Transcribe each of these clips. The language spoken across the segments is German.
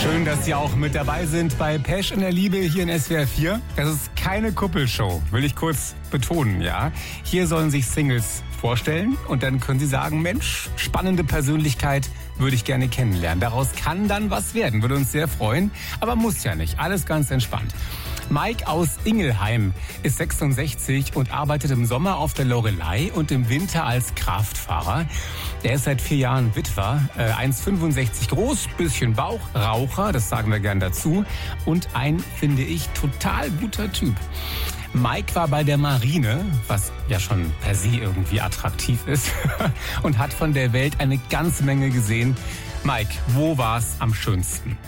Schön, dass Sie auch mit dabei sind bei Pesch in der Liebe hier in SWR 4. Das ist keine Kuppelshow, will ich kurz betonen, ja. Hier sollen sich Singles vorstellen und dann können Sie sagen, Mensch, spannende Persönlichkeit, würde ich gerne kennenlernen. Daraus kann dann was werden, würde uns sehr freuen, aber muss ja nicht, alles ganz entspannt. Mike aus Ingelheim ist 66 und arbeitet im Sommer auf der Loreley und im Winter als Kraftfahrer. Er ist seit 4 Jahren Witwer, 1,65 groß, bisschen Bauch, Raucher, das sagen wir gern dazu, und ein, finde ich, total guter Typ. Mike war bei der Marine, was ja schon per se irgendwie attraktiv ist, und hat von der Welt eine ganze Menge gesehen. Mike, wo war's am schönsten?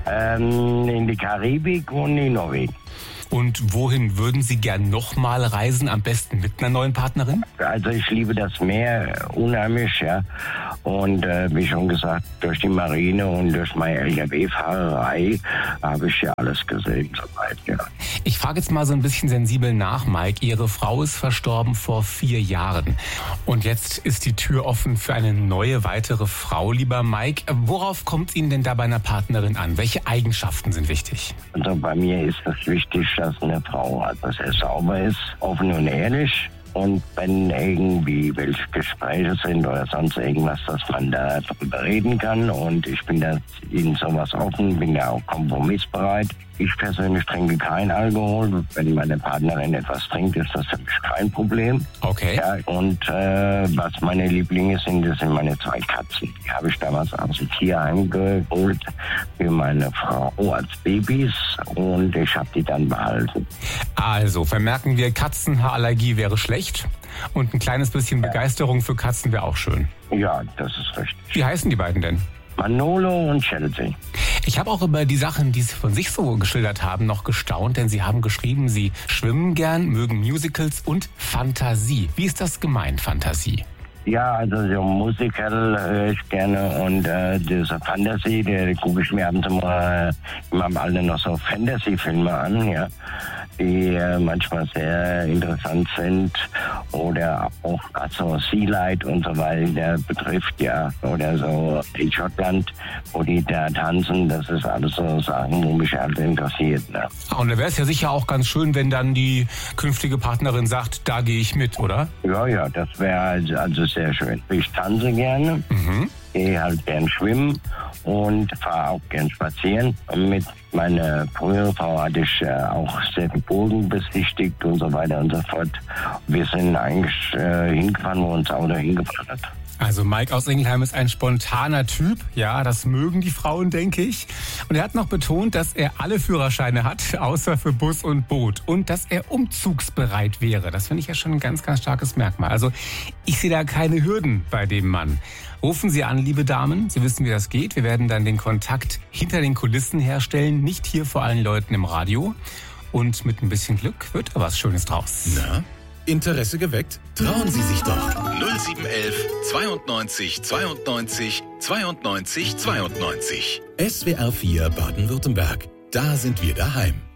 In die Karibik und in Norwegen. Und wohin würden Sie gern nochmal reisen, am besten mit einer neuen Partnerin? Also ich liebe das Meer unheimlich, ja. Und wie schon gesagt, durch die Marine und durch meine LKW-Fahrerei habe ich ja alles gesehen soweit, ja. Ich frage jetzt mal so ein bisschen sensibel nach, Mike. Ihre Frau ist verstorben vor 4 Jahren. Und jetzt ist die Tür offen für eine neue, weitere Frau. Lieber Mike, worauf kommt es Ihnen denn da bei einer Partnerin an? Welche Eigenschaften sind wichtig? Also bei mir ist es wichtig, dass eine Frau also sehr sauber ist, offen und ehrlich. Und wenn irgendwie welche Gespräche sind oder sonst irgendwas, dass man da drüber reden kann. Und ich bin da in sowas offen, bin da auch kompromissbereit. Ich persönlich trinke keinen Alkohol. Wenn meine Partnerin etwas trinkt, ist das für mich kein Problem. Okay. Ja, und was meine Lieblinge sind, das sind meine 2 Katzen. Die habe ich damals aus dem Tierheim geholt für meine Frau als Babys und ich habe die dann behalten. Also, vermerken wir, Katzenhaarallergie wäre schlecht und ein kleines bisschen Begeisterung für Katzen wäre auch schön. Ja, das ist richtig. Wie heißen die beiden denn? Manolo und Chelsea. Ich habe auch über die Sachen, die Sie von sich so geschildert haben, noch gestaunt, denn Sie haben geschrieben, Sie schwimmen gern, mögen Musicals und Fantasie. Wie ist das gemeint, Fantasie? Ja, also so Musical höre ich gerne und diese Fantasy, die gucke ich mir ab und zu mal in meinem Alter noch so Fantasy-Filme an, ja, die manchmal sehr interessant sind oder auch also Sea Light und so weiter betrifft, ja, oder so in Schottland, wo die da tanzen, das ist alles so Sachen, wo mich halt interessiert, ne? Und da wäre es ja sicher auch ganz schön, wenn dann die künftige Partnerin sagt, da gehe ich mit, oder? Ja, das wäre also sehr schön. Ich tanze gerne, gehe halt gern schwimmen und fahre auch gern spazieren. Und mit meiner früheren Frau hatte ich auch sehr viel Burgen besichtigt und so weiter und so fort. Wir sind eigentlich hingefahren, wo uns das Auto hingebracht hat. Also Mike aus Ingelheim ist ein spontaner Typ. Ja, das mögen die Frauen, denke ich. Und er hat noch betont, dass er alle Führerscheine hat, außer für Bus und Boot. Und dass er umzugsbereit wäre. Das finde ich ja schon ein ganz, ganz starkes Merkmal. Also ich sehe da keine Hürden bei dem Mann. Rufen Sie an, liebe Damen. Sie wissen, wie das geht. Wir werden dann den Kontakt hinter den Kulissen herstellen. Nicht hier vor allen Leuten im Radio. Und mit ein bisschen Glück wird da was Schönes draus. Na? Interesse geweckt? Trauen Sie sich doch. 0711 92 92 92 92. SWR 4 Baden-Württemberg. Da sind wir daheim.